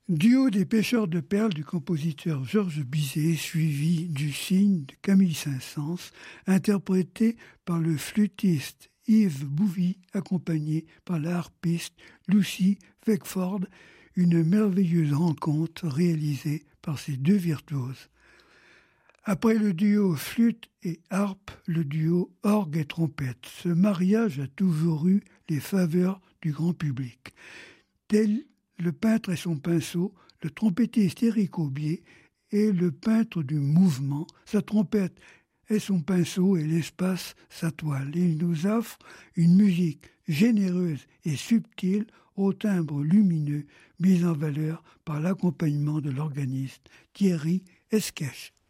Duo des pêcheurs de perles du compositeur Georges Bizet, suivi du cygne de Camille Saint-Saëns, interprété par le flûtiste Yves Bouvy, accompagné par la harpiste Lucy Beckford, une merveilleuse rencontre réalisée par ces deux virtuoses. Après le duo flûte et harpe, le duo orgue et trompette. Ce mariage a toujours eu les faveurs du grand public. Tel le peintre et son pinceau, le trompettiste Éric Aubier est le peintre du mouvement, sa trompette et son pinceau et l'espace sa toile. Il nous offre une musique généreuse et subtile au timbre lumineux, mise en valeur par l'accompagnement de l'organiste Thierry Esquèche.